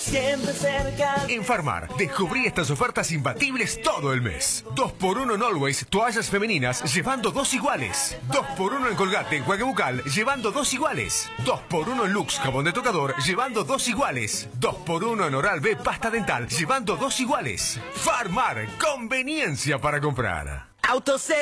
siempre cerca. En Farmar, descubrí estas ofertas imbatibles todo el mes. 2x1 en Always, toallas femeninas, llevando 2 iguales. 2x1 en Colgate, enjuague bucal, llevando 2 iguales. 2x1 en Lux, jabón de tocador, llevando 2 iguales. 2x1 en Oral-B, pasta dental, llevando 2 iguales. Farmar, conveniencia para comprar.